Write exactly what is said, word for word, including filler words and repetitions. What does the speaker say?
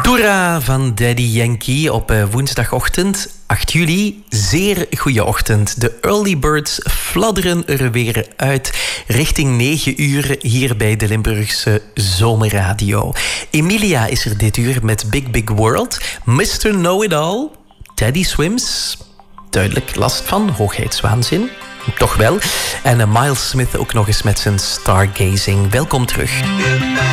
Toera van Daddy Yankee op woensdagochtend acht juli. Zeer goeie ochtend. De early birds fladderen er weer uit richting negen uur hier bij de Limburgse Zomerradio. Emilia is er dit uur met Big Big World. mister Know-it-all. Teddy Swims. Duidelijk last van hoogheidswaanzin. Toch wel. En Miles Smith ook nog eens met zijn stargazing. Welkom terug.